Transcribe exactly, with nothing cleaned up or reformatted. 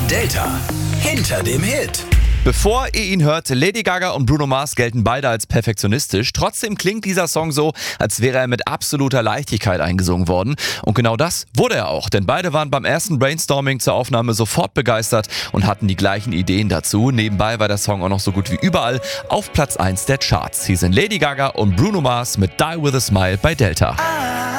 Delta hinter dem Hit. Bevor ihr ihn hört, Lady Gaga und Bruno Mars gelten beide als perfektionistisch. Trotzdem klingt dieser Song so, als wäre er mit absoluter Leichtigkeit eingesungen worden. Und genau das wurde er auch, denn beide waren beim ersten Brainstorming zur Aufnahme sofort begeistert und hatten die gleichen Ideen dazu. Nebenbei war der Song auch noch so gut wie überall auf Platz eins der Charts. Hier sind Lady Gaga und Bruno Mars mit Die With A Smile bei Delta.